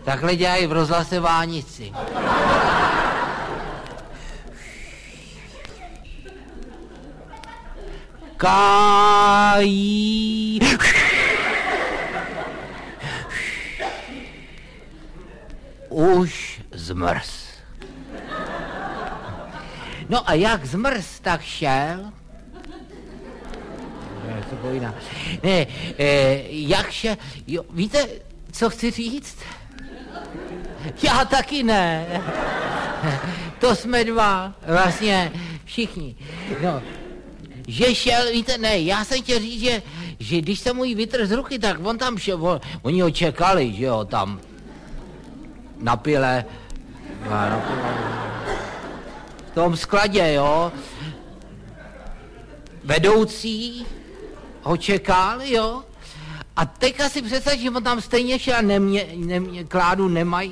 Takhle dělají v rozhlase Vánici. Kájí. Už zmrz. No a jak zmrz, tak šel. Ne, jak šel, jo, víte, co chci říct? Já taky ne. To jsme dva, vlastně všichni. No, že šel, víte, ne, já jsem chtěl říct, že když jsem mu ji vytrhl z ruky, tak on tam šel, oni ho čekali, že jo, tam na pile, v tom skladě, jo, vedoucí ho čekal, jo, a teďka si představ, že on tam stejně šel a kládu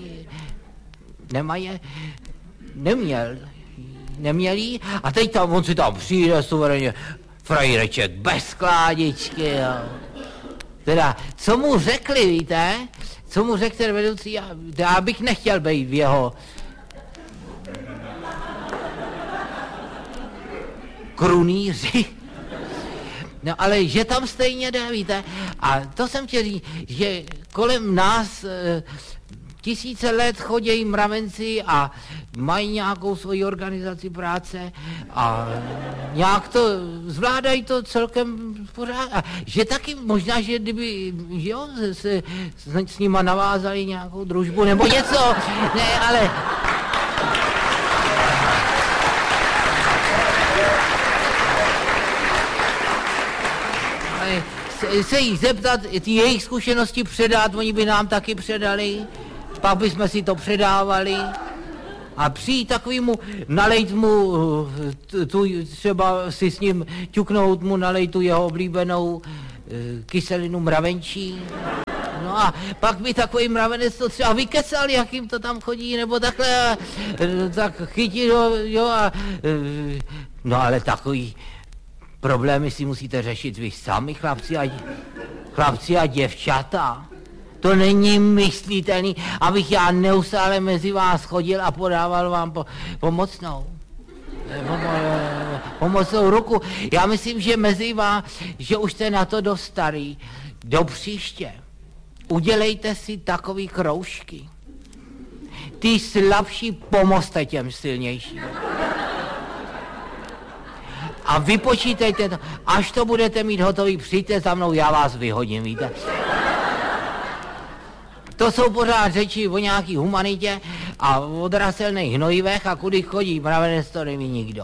neměl jí, a teď tam on si tam přijde suverénně, frajreček bez kládičky, jo. Teda, co mu řekli, víte? Co mu řekl ten vedoucí? Já bych nechtěl být v jeho krunýři. No ale že tam stejně jde, víte? A to jsem chtěl říct, že kolem nás tisíce let chodí mravenci a mají nějakou svoji organizaci práce a nějak to zvládají to celkem pořád. A že taky možná, že kdyby jo, se s nima navázali nějakou družbu nebo něco, ne, ale... se jich zeptat, ty jejich zkušenosti předat, oni by nám taky předali, pak bychom si to předávali a přijít takovýmu, nalejt mu, třeba si s ním ťuknout mu, nalejt tu jeho oblíbenou kyselinu mravenčí. No a pak by takový mravenec to třeba vykecal, jak jim to tam chodí, nebo takhle, tak chytit ho, jo, a no ale takový problémy si musíte řešit vy sami, chlapci a děvčata. To není myslitelný, abych já neustále mezi vás chodil a podával vám pomocnou ruku. Já myslím, že mezi vás, že už jste na to dost starý. Do příště udělejte si takový kroužky. Ty slabší pomozte těm silnějším. A vypočítejte to, až to budete mít hotový, přijďte za mnou, já vás vyhodím, víte. To jsou pořád řeči o nějaký humanitě a o draselných hnojivech a kudy chodí mravenec, to neví nikdo.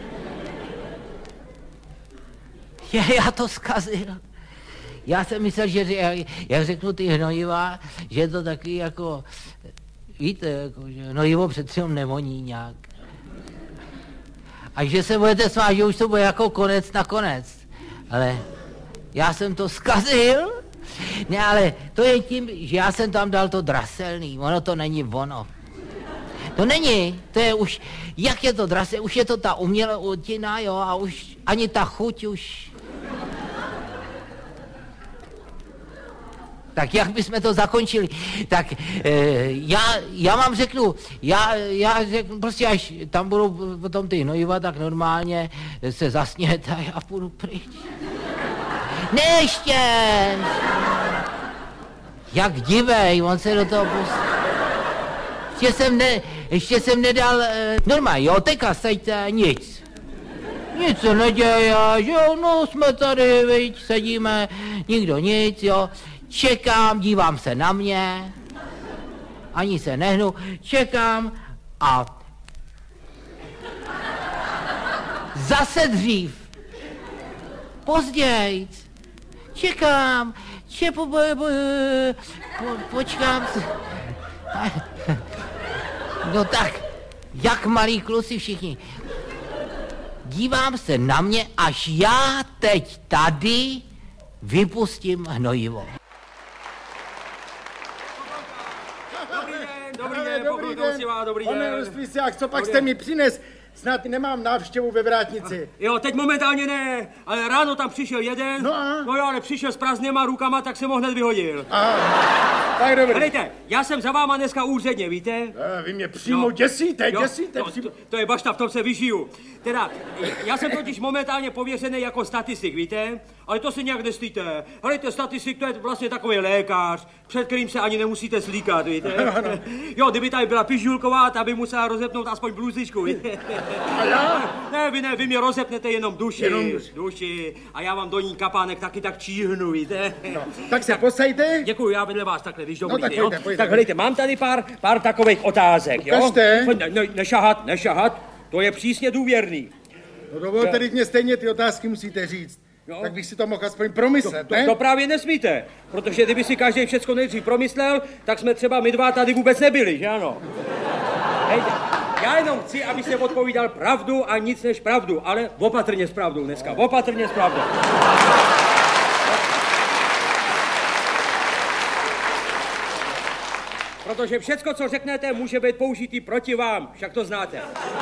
Já to zkazil. Já jsem myslel, že jak řeknu ty hnojiva, že je to taky jako, víte, jako, že hnojivo přece nevoní nějak. A že se budete smát, že už to bude jako konec na konec. Ale já jsem to zkazil. Ne, ale to je tím, že já jsem tam dal to draselný. Ono to není ono. To není, to je už, jak je to drasel, už je to ta umělá otina, jo, a už ani ta chuť už. Tak jak bychom to zakončili? Tak já vám řeknu, já řeknu, prostě až tam budou potom ty hnojiva, tak normálně se zasněte a já půjdu pryč. Ne, ještě! Jak divej, on se do toho ještě jsem nedal, normálně, jo, teďka sejte, nic. Nic se neděje, že jo, no jsme tady, viď, sedíme, nikdo nic, jo. Čekám, dívám se na mě, ani se nehnu, čekám a zase dřív, později, čekám, počkám. No tak, jak malí kluci všichni. Dívám se na mě, až já teď tady vypustím hnojivo. Dobrý den. Pane Rostvíciák, co pak jste mi přines? Snad nemám návštěvu ve vrátnici. Jo, teď momentálně ne, ale ráno tam přišel jeden. No jo, ale přišel s prázdnýma rukama, tak jsem ho hned vyhodil. Aha, tak dobrý. Helejte, já jsem za váma dneska úředně, víte? Vy mě přímo děsíte. To je bašta, v tom se vyžiju. Teda, já jsem totiž momentálně pověřený jako statistik, víte? Ale to se nějak nestýte. Helejte, statistik to je vlastně takový lékař, před kterým se ani nemusíte slíkat, víte? Jo, kdyby tady byla Pižulková, ta by musela rozepnout aspoň bluzičku, víte? A já? Ne, vy mě rozepnete jenom duši. A já vám do ní kapánek taky tak číhnu, víte? No, tak se posaďte. Děkuju, já vedle vás takhle, když dovolíte, no, tak pojďte. Tak helejte, mám tady pár takových otázek, jo? Ukažte. Nešahat, to je přísně důvěrný. No dovolte, teď mě stejně ty otázky musíte říct. Jo? Tak bych si to mohl aspoň promyslet, ne? To právě nesmíte, protože kdyby si každý všecko nejdřív promyslel, tak jsme třeba my dva tady vůbec nebyli, že ano? Hejde, já jenom chci, abyste odpovídal pravdu a nic než pravdu, ale opatrně s pravdou dneska, opatrně s pravdou. Protože všecko, co řeknete, může být použitý proti vám, však to znáte.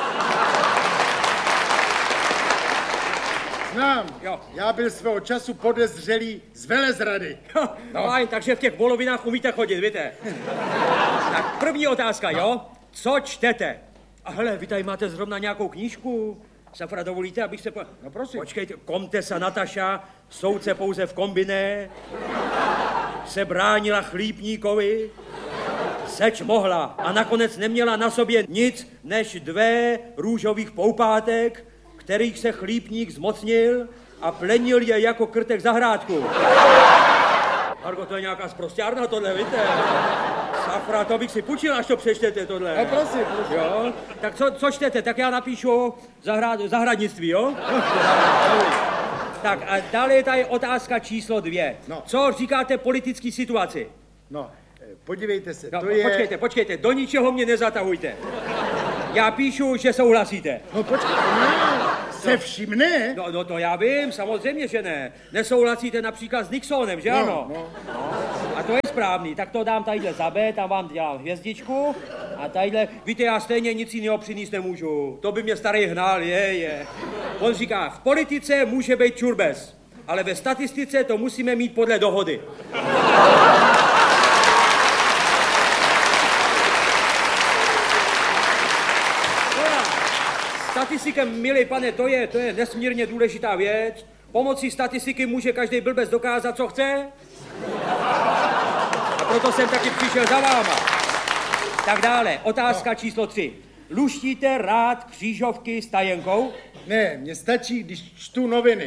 Znám. Jo. Já byl svého času podezřelý z velezrady. No. Fajn, takže v těch volovinách umíte chodit, víte? Tak první otázka, jo? Co čtete? A hele, vy tady máte zrovna nějakou knížku? Safra, dovolíte, abych se... No prosím. Počkejte, Komtesa Nataša, soudce pouze v kombiné, se bránila chlípníkovi, seč mohla a nakonec neměla na sobě nic než 2 růžových poupátek, kterých se chlípník zmocnil a plenil je jako krtek zahrádku. Margo, to je nějaká sprosťárna tohle, víte? Safra, to bych si půjčil, až to přečtete tohle. No prosím. Jo? Tak co čtete? Tak já napíšu zahradnictví, jo? Tak a dále je tady otázka číslo 2. No. Co říkáte politické situaci? No, podívejte se, No, to je... Počkejte, do ničeho mě nezatahujte. Já píšu, že souhlasíte. No počkejte, se vším ne. No to já vím, samozřejmě, že ne. Nesouhlasíte například s Nixonem, že ano? No. A to je správný, tak to dám tadyhle za B, tam vám dělám hvězdičku. A tadyhle, víte, já stejně nic jiného přinést nemůžu. To by mě starý hnal, je. On říká, v politice může být čurbes, ale ve statistice to musíme mít podle dohody. Statistikem, milý pane, to je nesmírně důležitá věc. Pomocí statistiky může každý blbec dokázat, co chce. A proto jsem taky přišel za váma. Tak dále, otázka číslo 3. Luštíte rád křížovky s tajenkou? Ne, mně stačí, když čtu noviny.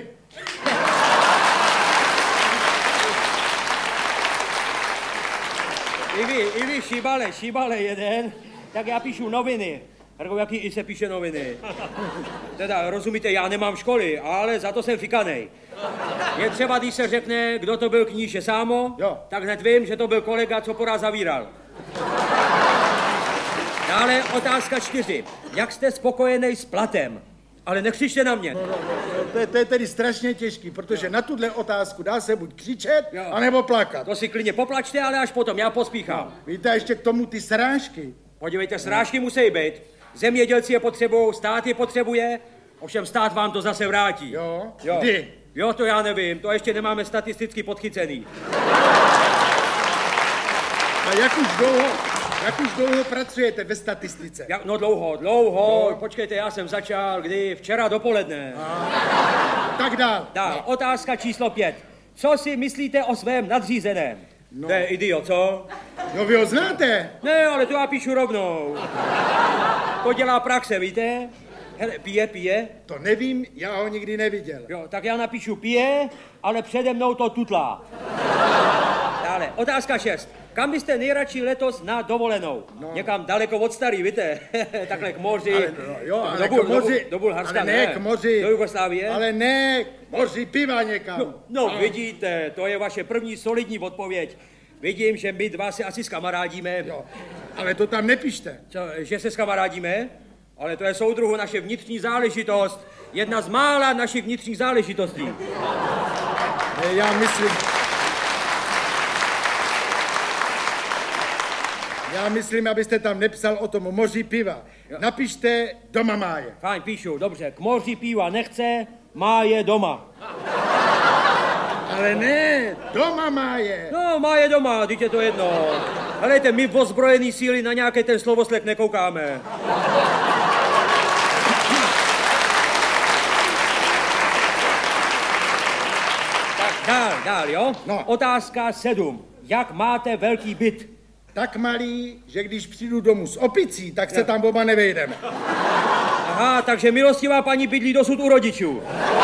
I vy šíbale jeden, tak já píšu noviny. Harko, jaký i se píše noviny? Teda, rozumíte, já nemám školy, ale za to jsem fikanej. Je třeba, když se řekne, kdo to byl kníže Sámo, jo, tak hned vím, že to byl kolega, co porá zavíral. Dále otázka 4. Jak jste spokojený s platem? Ale nekřičte na mě. To je tedy strašně těžký, protože na tuhle otázku dá se buď křičet, anebo plakat. To si klidně poplačte, ale až potom, já pospíchám. No, víte, ještě k tomu ty srážky. Podívejte, srážky musí být. Zemědělci je potřebují, stát je potřebuje, ovšem stát vám to zase vrátí. Jo. Kdy? Jo, to já nevím, to ještě nemáme statisticky podchycený. A jak už dlouho pracujete ve statistice? No dlouho. Počkejte, já jsem začal, včera dopoledne. Tak dál. Otázka číslo 5. Co si myslíte o svém nadřízeném? No. To je idiot, co? No vy ho znáte? Ne, ale to já píšu rovnou. To dělá praxe, víte? Hele, pije? To nevím, já ho nikdy neviděl. Jo, tak já napíšu pije, ale přede mnou to tutlá. Dále, otázka 6. Kam byste nejradši letos na dovolenou? No. Někam daleko od starý, víte? Takhle k moři. Do Bulharska, ale ne. K moři. Do Jugoslávie. Ale ne, k moři piva někam. No, vidíte, to je vaše první solidní odpověď. Vidím, že my dva se asi skamarádíme. Jo, ale to tam nepište. Co, že se skamarádíme? Ale to je, soudruhu, naše vnitřní záležitost. Jedna z mála našich vnitřních záležitostí. Ne, Já myslím, abyste tam nepsal o tom moři piva. Napište doma máje. Fajn, píšu, dobře. K moři piva nechce, má je doma. Ale ne, doma máje. No, má je doma, teď je to jedno. Helejte, my v ozbrojený síly na nějaký ten slovosled nekoukáme. Tak, dál, jo? No. Otázka 7. Jak máte velký byt? Tak malý, že když přijdu domů s opicí, tak se tam oba nevejdeme. Aha, takže milostivá paní bydlí dosud u rodičů.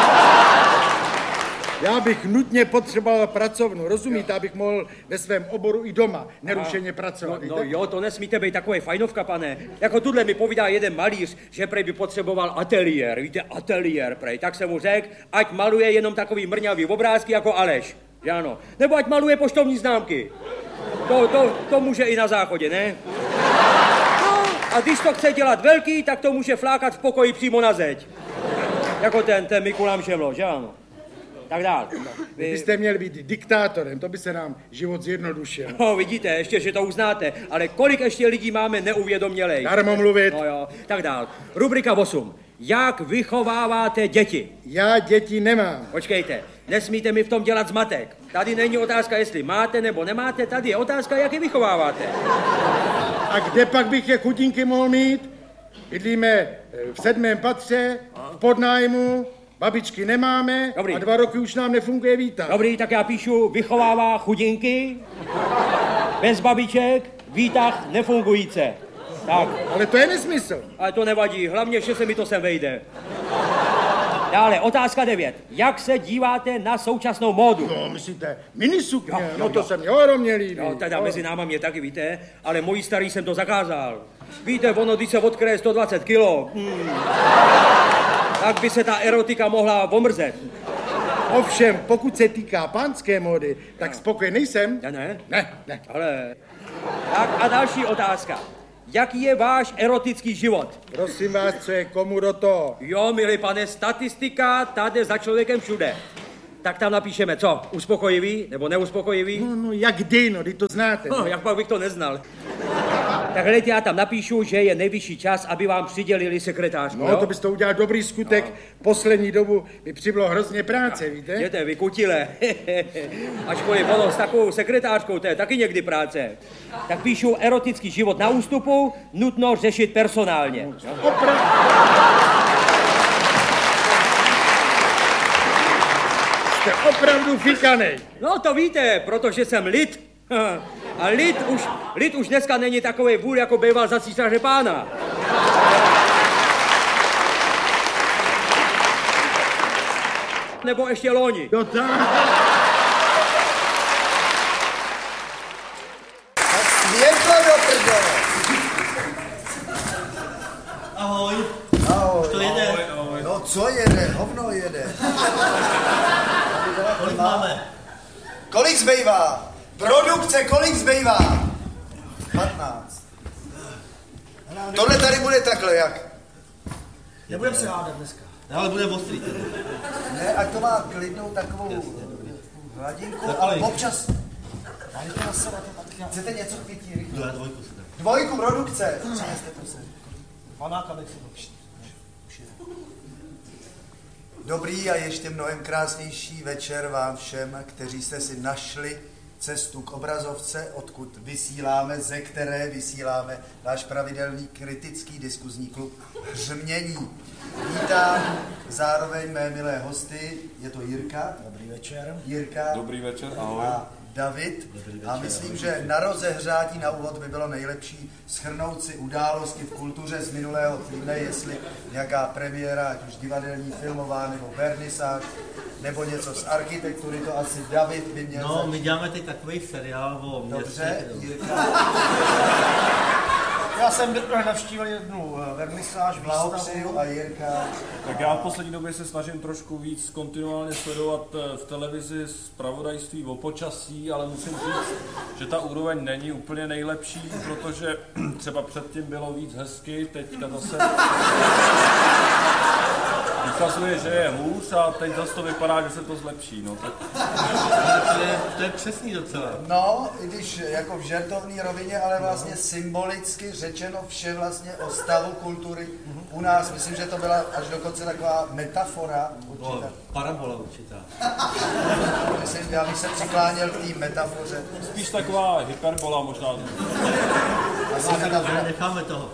Já bych nutně potřeboval pracovnu, rozumíte, abych mohl ve svém oboru i doma nerušeně pracovat. No jo, to nesmíte být takový fajnovka, pane. Jako tuhle mi povídá jeden malíř, že prej by potřeboval ateliér, víte, ateliér, prej. Tak jsem mu řekl, ať maluje jenom takový mrňavý obrázky jako Aleš, že ano. Nebo ať maluje poštovní známky. To může i na záchodě, ne? No, a když to chce dělat velký, tak to může flákat v pokoji přímo na zeď. Jako ten Mikuláš Šemlo, že ano. Tak dál. Vy byste měl být diktátorem, to by se nám život zjednodušil. No, vidíte, ještě, že to uznáte, ale kolik ještě lidí máme neuvědomělej. Darmo mluvit. No jo, tak dál. Rubrika 8. Jak vychováváte děti? Já děti nemám. Počkejte, nesmíte mi v tom dělat zmatek. Tady není otázka, jestli máte nebo nemáte, tady je otázka, jak je vychováváte. A kde pak bych je chudinky mohl mít? Bydlíme v 7. patře, v podnájmu, babičky nemáme. Dobrý. A 2 roky už nám nefunguje výtah. Dobrý, tak já píšu vychovává chudinky, bez babiček, výtah nefungujíce. Tak. Ale to je nesmysl. Ale to nevadí, hlavně, že se mi to sem vejde. Dále, otázka 9. Jak se díváte na současnou módu? No, myslíte, minisukně, Jo, no to se mi ohromně líbí. No, teda mezi náma mě taky, víte, ale mojí starý jsem to zakázal. Víte, ono, když se odkryje 120 kilo, tak by se ta erotika mohla omrzet. Ovšem, pokud se týká pánské módy, tak spokojený jsem. Ne? Ne. Ale... Tak a další otázka. Jaký je váš erotický život? Prosím vás, co je komu do toho? Jo, milý pane, statistika tady za člověkem všude. Tak tam napíšeme, co? Uspokojivý nebo neuspokojivý? No, jak kdy, no, ty to znáte. No, jak pak bych to neznal. Tak hledajte, já tam napíšu, že je nejvyšší čas, aby vám přidělili sekretářku, no, jo? To byste udělal dobrý skutek. No. Poslední dobu mi přibylo hrozně práce, víte? Jděte, vy kutile. Ačkoliv ono s takovou sekretářkou, to je taky někdy práce. Tak píšu erotický život na ústupu, nutno řešit personálně. Jste opravdu fikanej. No to víte, protože jsem lid. A lid už dneska není takovej vůl, jako býval za císaře pána. Nebo ještě loni. Jo, tak. Tak světlo do prdele. Ahoj. Ahoj. To jede. Ahoj. No co jede? Hovno jede. Kolik máme? Kolik zbývá? Produkce, kolik zbývá? 15. Tohle tady bude takhle, jak? Nebudem se hádat dneska. Ale bude ostrý. Ne, ať to má klidnou takovou hladinku, ale občas... Chcete něco k pití rychle? Já dvojku si dám. Dvojku produkce. Přineste, prosím. Panáka, dej si to. Dobrý a ještě mnohem krásnější večer vám všem, kteří jste si našli cestu k obrazovce, odkud vysíláme, ze které vysíláme náš pravidelný kritický diskuzní klub Hřmění. Vítám zároveň mé milé hosty, je to Jirka. Dobrý večer. Jirka. Dobrý večer, ahoj. A David. A myslím, že na rozehřátí na úvod by bylo nejlepší shrnout si události v kultuře z minulého týdne, jestli nějaká premiéra, ať už divadelní, filmová nebo vernisáž, nebo něco z architektury, to asi David by měl. No, my děláme teď takový seriál o Dobře, Jirka. Já jsem navštívil jednu vernisáž, výstavu a Jirka. Tak já v poslední době se snažím trošku víc kontinuálně sledovat v televizi zpravodajství o počasí, ale musím říct, že ta úroveň není úplně nejlepší, protože třeba předtím bylo víc hezky, teďka zase ukazuje, že je hůř a teď zase to vypadá, že se to zlepší. No, tak... to je přesný docela. No, i když jako v žertovné rovině, ale vlastně symbolicky řečeno vše vlastně o stavu kultury u nás. Myslím, že to byla až dokonce taková metafora určitá. Parabola určitá. Myslím, já bych se přikláněl k té metafoře. Spíš taková hyperbola možná. Asi metafora. Necháme toho.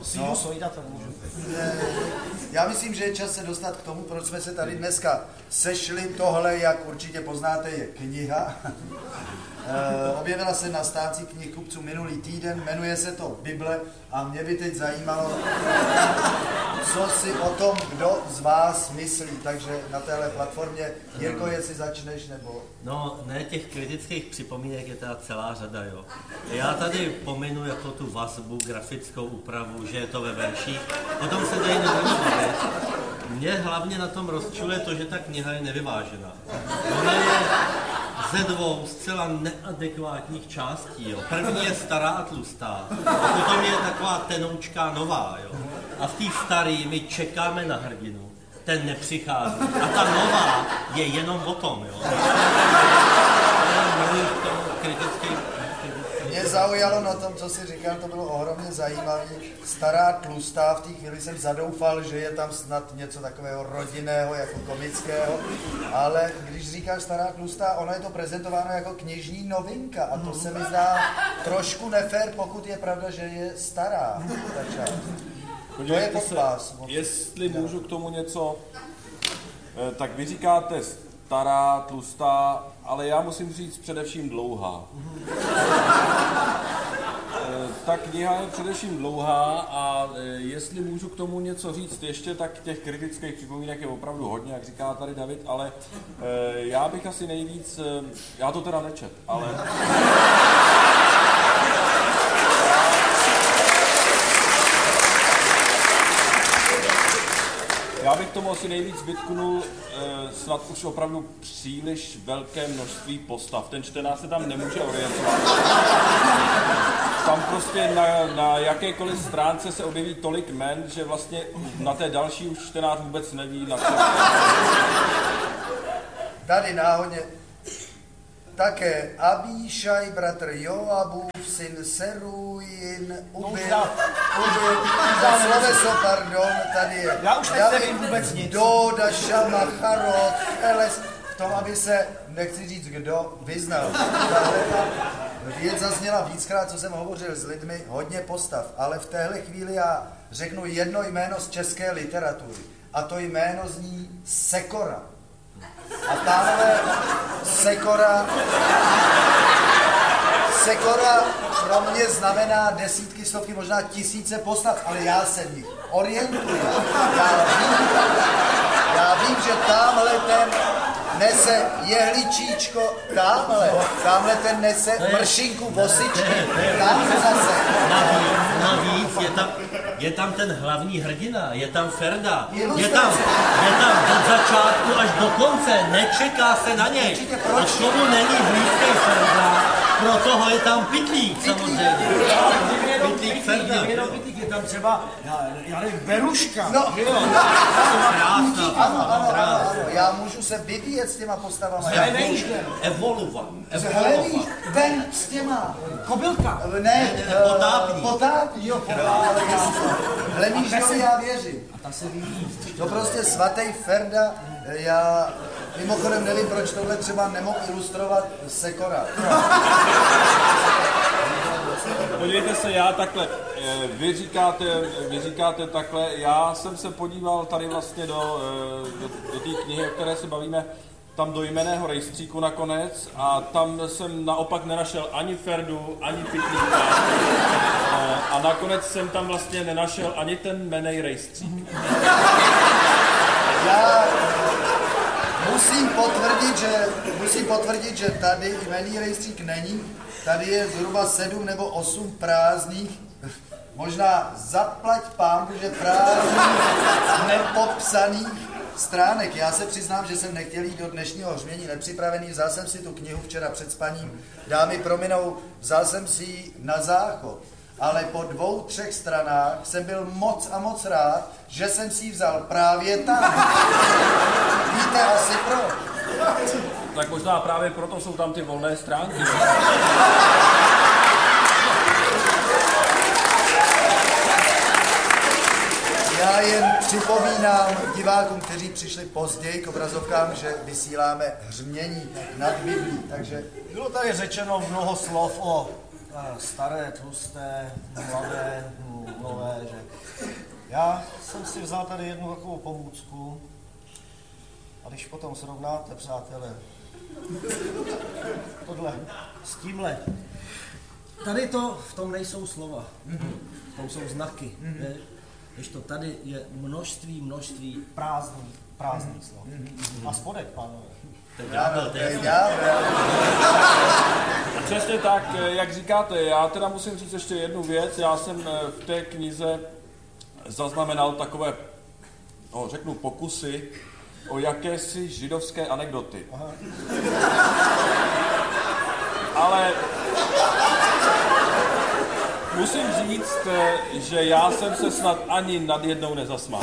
Já myslím, že je čas se dostat k tomu, proč jsme se tady dneska sešli. Tohle, jak určitě poznáte, je kniha. Objevila se na stánci knihkupců minulý týden, jmenuje se to Bible a mě by teď zajímalo, co si o tom kdo z vás myslí. Takže na téhle platformě, Jirko, jestli začneš, nebo... No, ne, těch kritických připomínek je teda celá řada, jo. Já tady pominu jako tu vazbu, grafickou úpravu, že je to ve verších, o tom se tady nebudeme bavit. Mě hlavně na tom rozčiluje to, že ta kniha je nevyvážená. Ona je ze dvou zcela neadekvátních částí, jo. První je stará a tlustá, a potom je taková tenoučká nová, jo. A v té staré my čekáme na hrdinu, ten nepřichází. A ta nová je jenom o tom, jo. Mě zaujalo na tom, co si říkal, to bylo ohromně zajímavé. Stará tlustá, v té chvíli jsem zadoufal, že je tam snad něco takového rodinného, jako komického, ale když říkáš stará tlustá, ono je to prezentováno jako knižní novinka a to se mi zdá trošku nefér, pokud je pravda, že je stará. To je podpás. Jestli můžu k tomu něco, tak vy říkáte stará, tlustá, ale já musím říct především dlouhá. Ta kniha je především dlouhá a jestli můžu k tomu něco říct ještě, tak těch kritických připomínek je opravdu hodně, jak říká tady David, ale já bych asi nejvíc, já to teda nečet, ale... Já bych tomu asi nejvíc vytknul snad už opravdu příliš velké množství postav. Ten čtenář se tam nemůže orientovat. Tam prostě na jakékoliv stránce se objeví tolik jmen, že vlastně na té další už čtenář vůbec neví na co. Tady náhodně také Abíšaj, bratr Joabův, syn Seruin, Ubil, sloveso, pardon, tady je Já už nevím vůbec nic. Doda, Šama, Charod, Eles, v tom, aby se, nechci říct kdo, vyznal. Věc zazněla víckrát, co jsem hovořil s lidmi, hodně postav, ale v téhle chvíli já řeknu jedno jméno z české literatury a to jméno zní Sekora. A tahle Sekora pro mě znamená desítky, stovky, možná tisíce postav, ale já se v nich orientuji. Já vím, že tamhle ten nese jehličíčko, tamhle ten nese mršinku, vosičky, tamhle zase. Navíc je tam ten hlavní hrdina, je tam Ferda, je tam od začátku až do konce, nečeká se na něj. A tomu není blízký Ferda, pro toho je tam Pytlík samozřejmě. Pytlík Ferda. Je tam třeba, já nevím, Beruška. No, ano, já můžu se vyvíjet s těma postavama. Evoluovat. Hlevíš, ten s těma. Kobylka. Ne, Potápník. Hlemíš, to já věřím. A ta se vyvíjí. To prostě svatý Ferda, já mimochodem nevím, proč tohle třeba nemohl ilustrovat Sekora. Podívejte se, já takhle, vy říkáte takhle, já jsem se podíval tady vlastně do té knihy, o které se bavíme, tam do jmenného rejstříku nakonec a tam jsem naopak nenašel ani Ferdu, ani Pytlíka a nakonec jsem tam vlastně nenašel ani ten jmenej rejstřík. Já musím potvrdit, že tady jmenný rejstřík není. Tady je zhruba 7 nebo 8 prázdných, možná zaplať pánbu, že prázdných, nepopsaných stránek. Já se přiznám, že jsem nechtěl jít do dnešního hřmění nepřipravený, vzal jsem si tu knihu včera před spaním, dámy prominou, vzal jsem si ji na záchod. ale po 2-3 stranách jsem byl moc a moc rád, že jsem si ji vzal právě tam. Víte asi proč? Tak možná právě proto jsou tam ty volné stránky. Já jen připomínám divákům, kteří přišli později k obrazovkám, že vysíláme Hřmění nad Biblí, takže... Bylo tady řečeno mnoho slov o staré, tlusté, mladé, nové, že... Já jsem si vzal tady jednu takovou pomůcku a když potom srovnáte, přátelé, tohle s tímhle, tady to, v tom nejsou slova, v tom jsou znaky, když to tady je množství prázdných slov. A spodek, pánové. Přesně tak, jak říkáte, já teda musím říct ještě jednu věc, já jsem v té knize zaznamenal takové, no, řeknu pokusy o jakési židovské anekdoty. Aha. Ale musím říct, že já jsem se snad ani nad jednou nezasmál.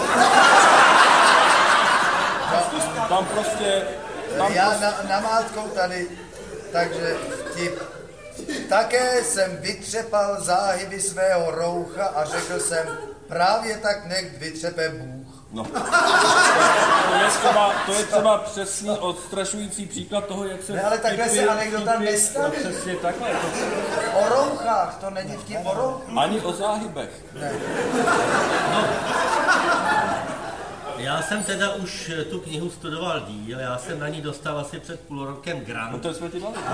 Tam prostě... Já namátkou tady, takže vtip. Také jsem vytřepal záhyby svého roucha a řekl jsem, právě tak nech vytřepe Bůh. No. To je třeba přesný odstrašující příklad toho, jak se... Ne, ale takhle se anekdota nestaví. No, přesně takhle. O rouchách, to není vtip o rouchách. Ani o záhybech. Ne. No. Já jsem teda už tu knihu studoval díl, já jsem na ní dostal asi před půl rokem grant. No to jsme ti dali.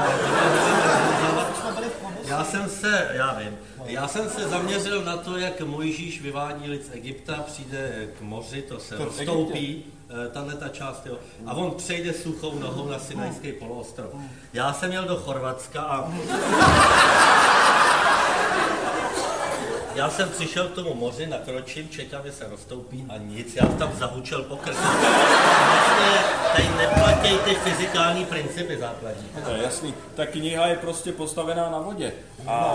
Já jsem se zaměřil na to, jak Mojžíš vyvádí lid z Egypta, přijde k moři, to se roztoupí, tato část, jo, a on přejde suchou nohou na Sinajský poloostrov. Já jsem jel do Chorvatska a... Já jsem přišel k tomu moři, nakročím, čekám, že se roztoupí a nic, já tam zahučel po krku. Vlastně tady neplatí ty fyzikální principy základní. To je jasný, ta kniha je prostě postavená na vodě. A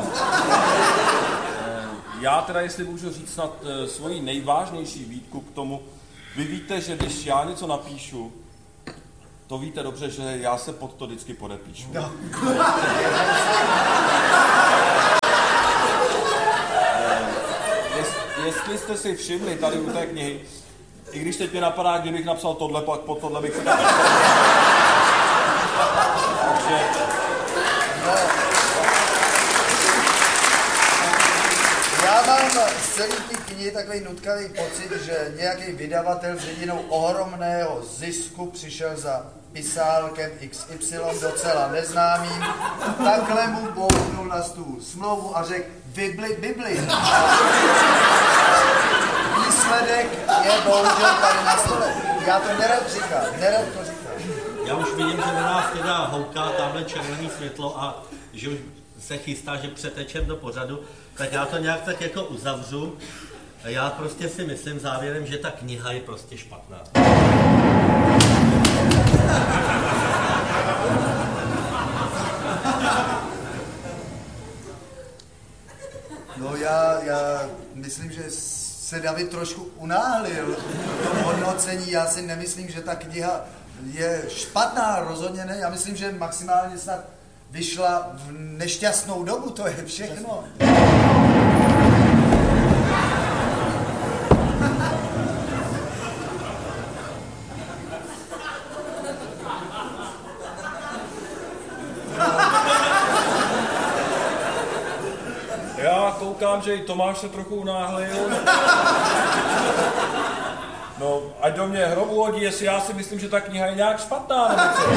já teda, jestli můžu říct snad svoji nejvážnější výtku k tomu, vy víte, že když já něco napíšu, to víte dobře, že já se pod to vždycky podepíšu. No. Jestli jste si všimli tady u té knihy, i když teď mě napadá, kdybych napsal tohle, pak pod tohle bych se napsal. Takže... No. Já mám z celý té knihy takový nutkavý pocit, že nějaký vydavatel s vidinou ohromného zisku přišel za pisálkem XY docela neznámým, takhle mu bouchnul na stůl smlouvu a řekl Bibli. Výsledek je bohužel tady na stole. Já to nerad to říkám. Já už vidím, že na nás teda houká tamhle červený světlo a že už se chystá, že přetečem do pořadu, tak já to nějak tak jako uzavřu. Já prostě si myslím závěrem, že ta kniha je prostě špatná. No já myslím, že se David trošku unáhlil v tom hodnocení. Já si nemyslím, že ta kniha je špatná, rozhodně ne. Já myslím, že maximálně snad vyšla v nešťastnou dobu, to je všechno. Já koukám, že i Tomáš se trochu unáhlil. No, ať do mě hrobu hodí, jestli já si myslím, že ta kniha je nějak špatná, nebo co?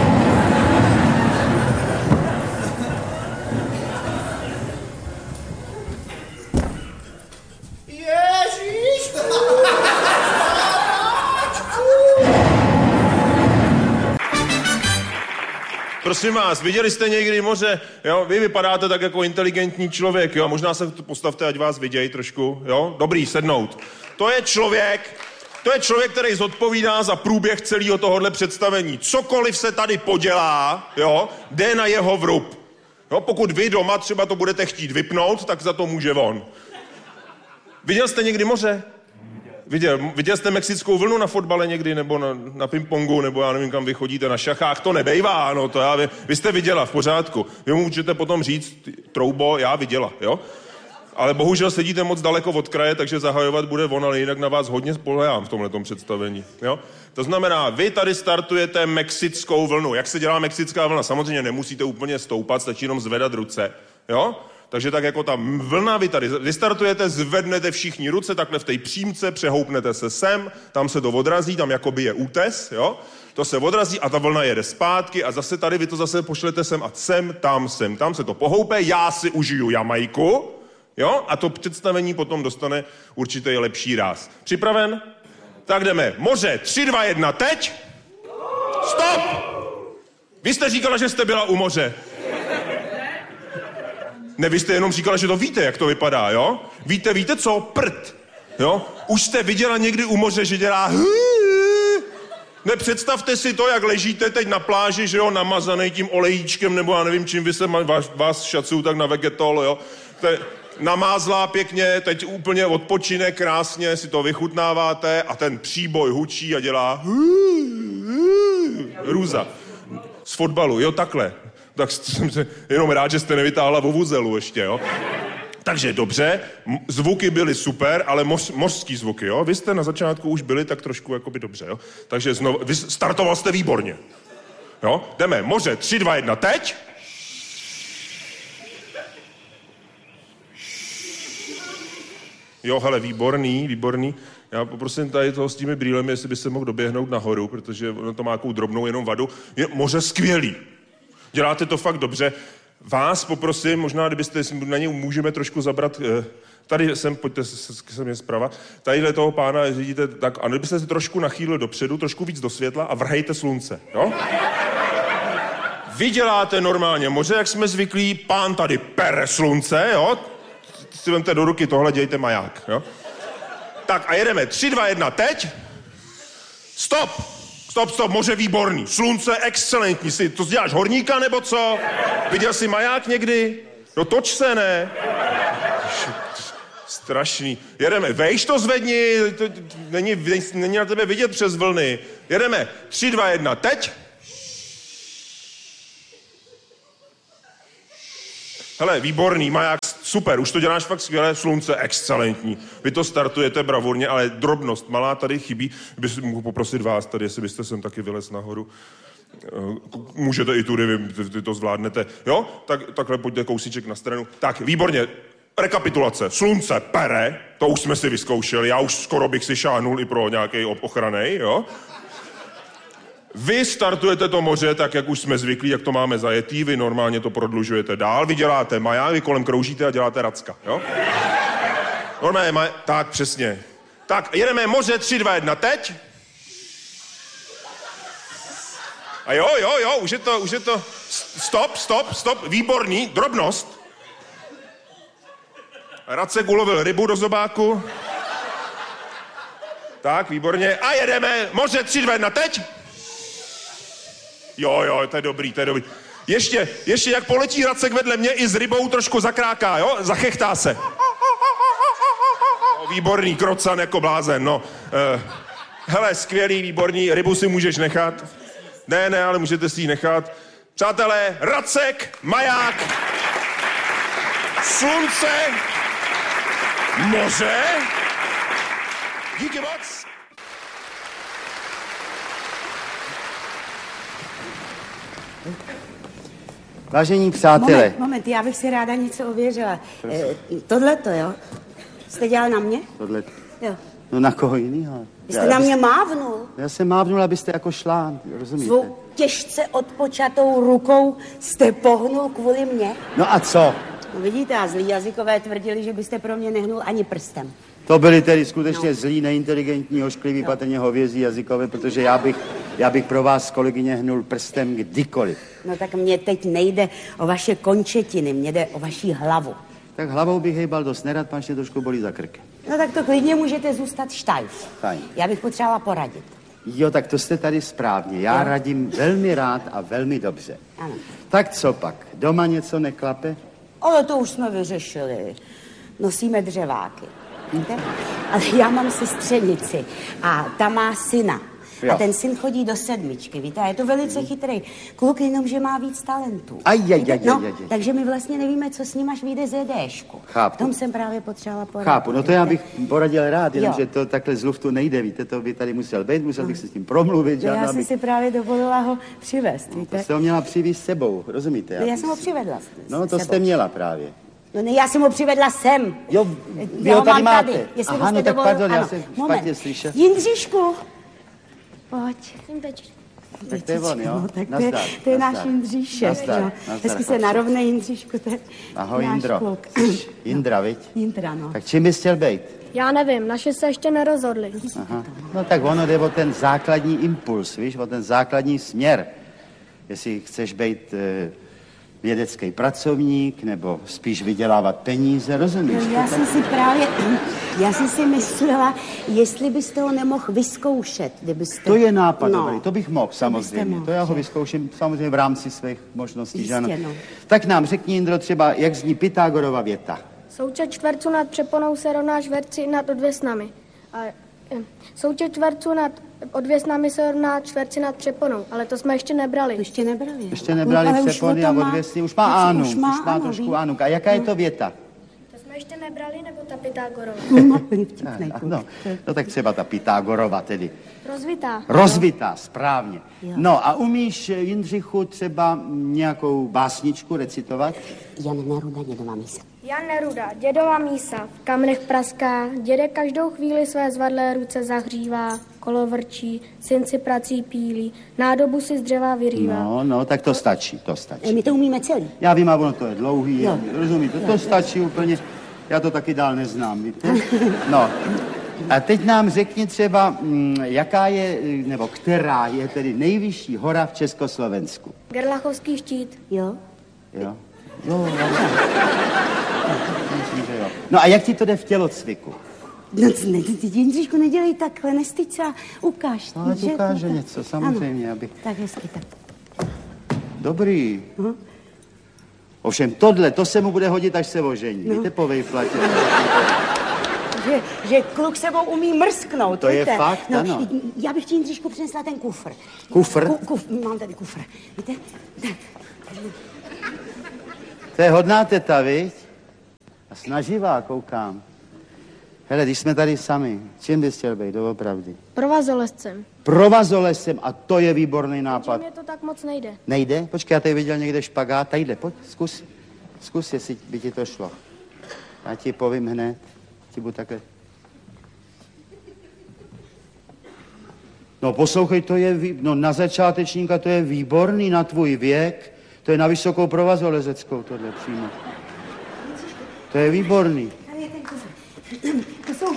Ježíš! Prosím vás, viděli jste někdy moře? Jo? Vy vypadáte tak jako inteligentní člověk, jo? Možná se postavte, ať vás vidějí trošku, jo? Dobrý, sednout. To je člověk, který zodpovídá za průběh celého tohohle představení. Cokoliv se tady podělá, jo, jde na jeho vrub. Jo, pokud vy doma třeba to budete chtít vypnout, tak za to může on. Viděl jste někdy moře? Viděl jste mexickou vlnu na fotbale někdy, nebo na pingpongu, nebo já nevím, kam vy chodíte, na šachách? To nebejvá, no, to já vím. Vy jste viděla, v pořádku. Vy mu můžete potom říct, troubo, já viděla, jo? Ale bohužel sedíte moc daleko od kraje, takže zahajovat bude on, ale jinak na vás hodně spolehám v tomhletom představení, jo? To znamená, vy tady startujete mexickou vlnu. Jak se dělá mexická vlna? Samozřejmě nemusíte úplně stoupat, stačí jenom zvedat ruce, jo? Takže tak jako ta vlna, vy tady vystartujete, zvednete všichni ruce, takhle v té přímce, přehoupnete se sem, tam se to odrazí, tam jakoby je útes, jo? To se odrazí a ta vlna jede zpátky a zase tady vy to zase pošlete sem a sem, tam se to pohoupe, já si užiju Jamajku, jo? A to představení potom dostane určitý lepší ráz. Připraven? Tak jdeme. Moře, 3, 2, 1, teď! Stop! Vy jste říkala, že jste byla u moře. Ne, vy jste jenom říkala, že to víte, jak to vypadá, jo? Víte co? Prd, jo? Už jste viděla někdy u moře, že dělá Nepředstavte si to, jak ležíte teď na pláži, že jo, namazaný tím olejíčkem, nebo já nevím, čím vy se vás šacují tak na vegetol, jo? Namázlá pěkně, teď úplně odpočine, krásně si to vychutnáváte a ten příboj hučí a dělá Růza. Z fotbalu, jo, takhle. Tak jsem se jenom rád, že jste nevytáhla vuvuzelu ještě, jo. Takže dobře, zvuky byly super, ale mořský zvuky, jo. Vy jste na začátku už byli tak trošku jakoby dobře, jo. Takže znovu, vy startoval jste výborně. Jo, jdeme, moře, 3, 2, 1, teď. Jo, hele, výborný. Já poprosím tady toho s těmi brýlemi, jestli by se mohl doběhnout nahoru, protože ono to má takovou drobnou jenom vadu. Je moře skvělý. Děláte to fakt dobře. Vás poprosím, možná kdybyste na něj můžeme trošku zabrat, tady sem, pojďte se mě zprava, tadyhle toho pána řídíte tak, a kdybyste se trošku nachýlili dopředu, trošku víc do světla a vrhejte slunce, jo? Vy děláte normálně moře, jak jsme zvyklí, pán tady pere slunce, jo? Si vemte do ruky tohle, dějte maják, jo? Tak a jedeme, 3, 2, 1, teď. Stop, moře výborný, slunce excelentní. To děláš horníka nebo co? Viděl jsi maják někdy? No toč se, ne? Strašný. Jedeme, vejš to zvedni, to není na tebe vidět přes vlny. Jedeme, 3, 2, 1, teď. Hele, výborný, maják, super, už to děláš fakt skvěle, slunce, excelentní. Vy to startujete bravurně, ale drobnost malá tady chybí. Bych mohl poprosit vás tady, jestli byste sem taky vylez nahoru. Můžete i tudy, vy to zvládnete. Jo? Takhle pojďte kousíček na stranu. Tak, výborně. Rekapitulace. Slunce pere, to už jsme si vyzkoušeli, já už skoro bych si šáhnul i pro nějaký ochranej, jo? Vy startujete to moře tak, jak už jsme zvyklí, jak to máme zajetý, vy normálně to prodlužujete dál, vy děláte maják, vy kolem kroužíte a děláte racka, jo? Normálně tak, přesně. Tak, jedeme moře, 3, 2, 1, teď. A jo, už je to, stop, výborný, drobnost. Racek ulovil rybu do zobáku. Tak, výborně, a jedeme, moře, 3, 2, 1, teď. Jo, to je dobrý. Ještě jak poletí Racek vedle mě, i s rybou trošku zakráká, jo? Zachechtá se. Výborný, krocan jako blázen, no. Hele, skvělý, výborný, rybu si můžeš nechat. Ne, ale můžete si ji nechat. Přátelé, Racek, maják, slunce, moře. Díky moc. Vážení přátelé. Moment, já bych si ráda něco ověřila. Tohleto, jo? Jste dělal na mě? Tohle. Jo. No na koho jinýho? Vy jste na mě mávnul. Já jsem mávnul, abyste jako šlán, rozumíte? Svou těžce odpočatou rukou jste pohnul kvůli mně? No a co? No vidíte, a zlí jazykové tvrdili, že byste pro mě nehnul ani prstem. To byli tedy skutečně zlí, neinteligentní, ošklivý, patrně hovězí jazykové, protože já bych pro vás, kolegyně, hnul prstem kdykoliv. No tak mně teď nejde o vaše končetiny, mně jde o vaši hlavu. Tak hlavou bych hejbal dost nerad, pan mě trošku bolí za krk. No tak to klidně můžete zůstat štajf. Fajn. Já bych potřebovala poradit. Jo, tak to jste tady správně. Já radím velmi rád a velmi dobře. Ano. Tak co pak? Doma něco neklape? Ale to už jsme vyřešili. Nosíme dřeváky. Víte? Ale já mám sestřenici a ta má syna. Jo. A ten syn chodí do 7, víte? A je to velice chytrý kluk, jenom že má víc talentů. Takže my vlastně nevíme, co s ním až vyjde z DŠku. Chápu. V tom jsem právě potřebovala poradit. Chápu, no to já bych poradil rád, jenomže to takhle z luftu nejde, víte, to by tady musel být, musel bych se s tím promluvit. Já jsem si právě dovolila ho přivést, víte? To jste ho měla přivést s sebou, rozumíte? Já jsem ho přivedla. No to jste měla právě. No ne, já jsem ho přivedla sem. Jo, vy ho tady máte. Tady, Aha, no tak pardon, já jsem špatně slyšel. Jindřišku, pojď. Tak to je on, jo? Tak Nazdar, to je nazdar. náš Jindříšek. Nazdar. Hezky se narovnej, Jindříšku, to je Ahoj, náš Jindro. kluk. Jindra, viď? Jindra, no. Tak čím bys chtěl být? Já nevím, naše se ještě nerozhodli. Aha. No tak ono jde o ten základní impuls, víš, o ten základní směr. Jestli chceš být vědecký pracovník, nebo spíš vydělávat peníze, rozumíš? Já jsem si myslela, jestli byste ho nemohl vyzkoušet, kdybyste... To je nápad dobrý, to bych mohl samozřejmě. mohl, To já ho vyzkouším samozřejmě v rámci svých možností, že ano. No. Tak nám řekni, Jindro, třeba, jak zní Pythagorova věta. Součet čtverců nad přeponou se rovná čtverci nad odvěsnami. A součet čtverců nad odvěsnami se rovná čtverci nad přeponou, ale to jsme ještě nebrali. Ještě nebrali. Ještě nebrali přepony a odvěsny, už má ánu, už má trošku ánu. A jaká je to věta? To jsme ještě nebrali, nebo ta Pythagorova? No tak třeba ta Pythagorova tedy. Rozvitá. Rozvitá, správně. Jo. No a umíš, Jindřichu, třeba nějakou básničku recitovat? Jan Neruda, dědova mísa. Jan Neruda, dědova mísa, v kamnech praská, dědek každou chvíli své zvadlé ruce zahřívá, kolo vrčí, syn si prací pílí, nádobu si z dřeva vyrývá. No, tak to stačí, to stačí. My to umíme celý. Já vím, a ono to je dlouhý, rozumíte, to stačí úplně, já to taky dál neznám, víte? No, a teď nám řekni třeba, jaká je, nebo která je tedy nejvyšší hora v Československu? Gerlachovský štít. Jo. Myslím, že jo. No a jak ti to jde v tělocviku? No, Jindřišku, nedělej takhle, nestyď se a ukáž. No, ať ukáže něco, samozřejmě, abych... Tak hezky, tak. Dobrý. Ovšem tohle, to se mu bude hodit, až se ožení. Víte, po vejplatě. Že kluk sebou umí mrsknout. To je víte? fakt, ano. Já bych ti, Jindřišku, přinesla ten kufr. Kufr? Mám tady kufr, víte? To je hodná teta, viď? A snaživá, koukám. Hele, když jsme tady sami, čím bys chtěl být, doopravdy? Provazolezcem. Provazolesem, a to je výborný nápad. Mně to tak moc nejde. Nejde? Počkej, já tady viděl někde špagát. Tadyhle, pojď, zkus, jestli by ti to šlo. Já ti povím hned, ti budu takhle. No poslouchej, to je, na začátečníka to je výborný na tvůj věk. To je na vysokou provazolezeckou tohle přímo. To je výborný. Tady je ten kufr. To jsou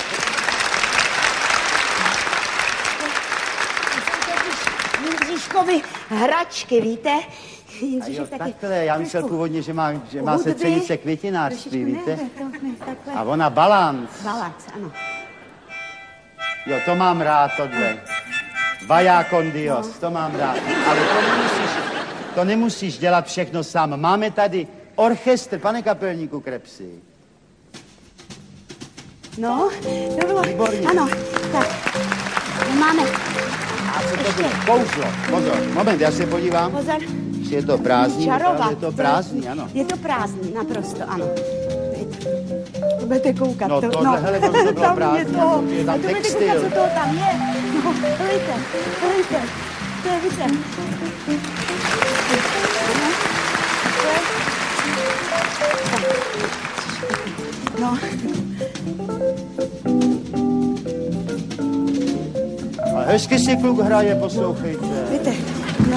Jindříškovi hračky, víte? Jindříšek taky... Takhle, já myslel původně, že má sestřenice květinářství, víte? A ona balanc. Balanc, ano. Jo, to mám rád, tohle. Vaya con Dios, to mám rád. Ale to nemusíš dělat všechno sám. Máme tady orchestr, pane kapelníku Krepsi. No, to bylo... Výborně. Ano, tak. Máme... A co to bylo? Kouzlo. Pozor, moment, já se podívám. Pozor. Je to prázdný, Čarovat. je to prázdný, ano. Je to prázdný, naprosto, ano. Budete koukat. No tohle, hele, to bylo prázdný, je tam textil. Budete koukat, co toho tam je. No, helejte. To je, víte. No. A hezky si kluk hraje, poslouchejte. Víte, no.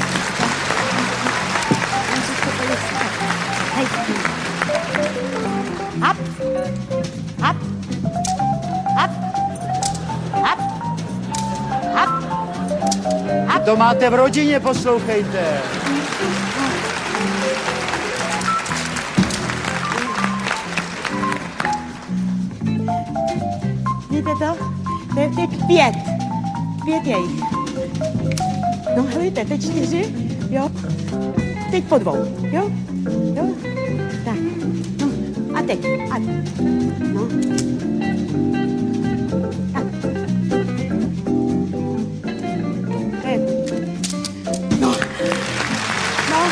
Hej. Hap. Hap. Hap. Hap. Hap. Hap. To máte v rodině, poslouchejte. Víte to? To je teď 5. 5 je jich. No, helejte, teď 4, jo? Teď po 2, jo? Jo? Tak, no, a teď, a no. Tak. No. No.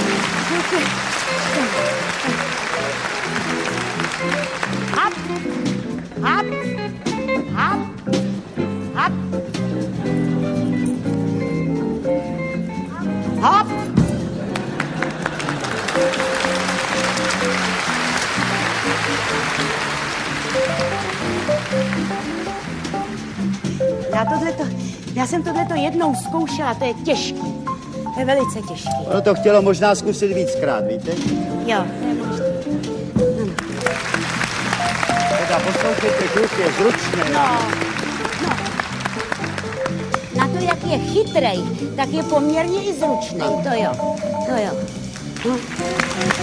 Hap. Hap. Hap. Hap. Hop! Já jsem tohleto jednou zkoušela, to je těžký. To je velice těžký. Ono to chtělo možná zkusit víckrát, víte? Jo, to je možné. Teda poslouchejte, kluk je zručný. No. Na to, jak je chytrej, tak je poměrně i zručný, to jo. No.